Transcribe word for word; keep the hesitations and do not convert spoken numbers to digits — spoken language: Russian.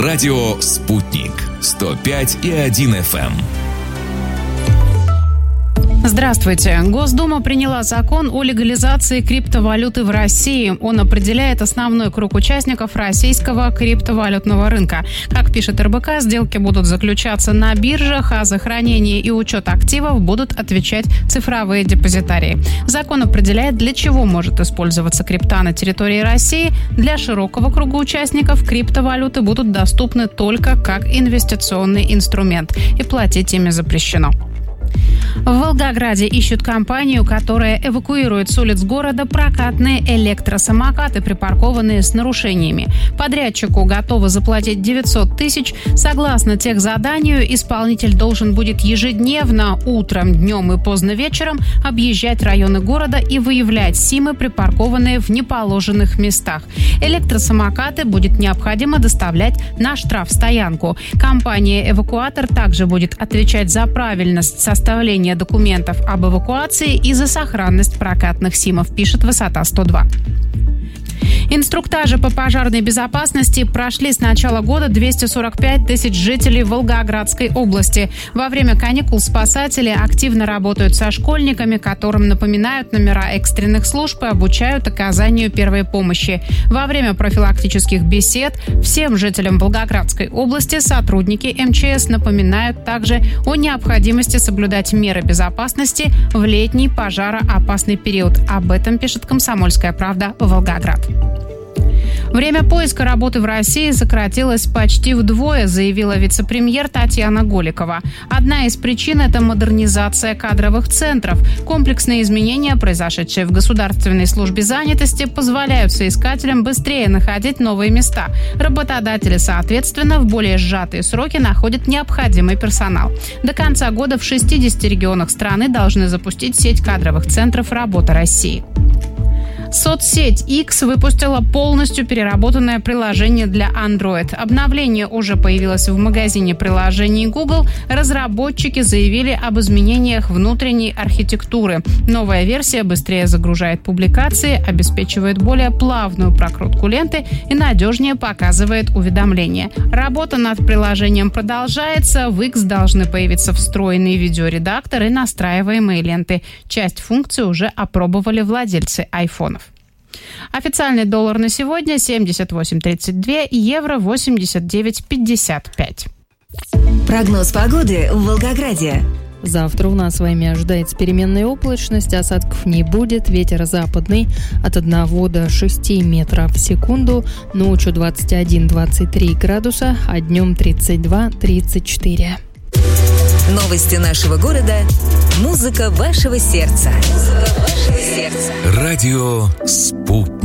Радио «Спутник» сто пять и один эф эм. Здравствуйте. Госдума приняла закон о легализации криптовалюты в России. Он определяет основной круг участников российского криптовалютного рынка. Как пишет эр бэ ка, сделки будут заключаться на биржах, а за хранение и учет активов будут отвечать цифровые депозитарии. Закон определяет, для чего может использоваться крипта на территории России. Для широкого круга участников криптовалюты будут доступны только как инвестиционный инструмент, и платить ими запрещено. В Волгограде ищут компанию, которая эвакуирует с улиц города прокатные электросамокаты, припаркованные с нарушениями. Подрядчику готовы заплатить девятьсот тысяч. Согласно техзаданию, исполнитель должен будет ежедневно, утром, днем и поздно вечером объезжать районы города и выявлять СИМы, припаркованные в неположенных местах. Электросамокаты будет необходимо доставлять на штрафстоянку. Компания-эвакуатор также будет отвечать за правильность составления документов об эвакуации и за сохранность прокатных СИМов, пишет Высота сто два. Инструктажи по пожарной безопасности прошли с начала года двести сорок пять тысяч жителей Волгоградской области. Во время каникул спасатели активно работают со школьниками, которым напоминают номера экстренных служб и обучают оказанию первой помощи. Во время профилактических бесед всем жителям Волгоградской области сотрудники эм че эс напоминают также о необходимости соблюдать меры безопасности в летний пожароопасный период. Об этом пишет «Комсомольская правда» Волгоград. Время поиска работы в России сократилось почти вдвое, заявила вице-премьер Татьяна Голикова. Одна из причин – это модернизация кадровых центров. Комплексные изменения, произошедшие в Государственной службе занятости, позволяют соискателям быстрее находить новые места. Работодатели, соответственно, в более сжатые сроки находят необходимый персонал. До конца года в шестидесяти регионах страны должны запустить сеть кадровых центров «Работа России». Соцсеть X выпустила полностью переработанное приложение для Android. Обновление уже появилось в магазине приложений Google. Разработчики заявили об изменениях внутренней архитектуры. Новая версия быстрее загружает публикации, обеспечивает более плавную прокрутку ленты и надежнее показывает уведомления. Работа над приложением продолжается. В X должны появиться встроенный видеоредактор и настраиваемые ленты. Часть функций уже опробовали владельцы айфонов. Официальный доллар на сегодня семьдесят восемь тридцать два, евро восемьдесят девять пятьдесят пять. Прогноз погоды в Волгограде. Завтра у нас с вами ожидается переменная облачность, осадков не будет, ветер западный от одного до шести метров в секунду, ночью двадцать один - двадцать три градуса, а днем тридцать два - тридцать четыре. Новости нашего города. Музыка вашего сердца. Музыка вашего сердца. Радио «Спутник».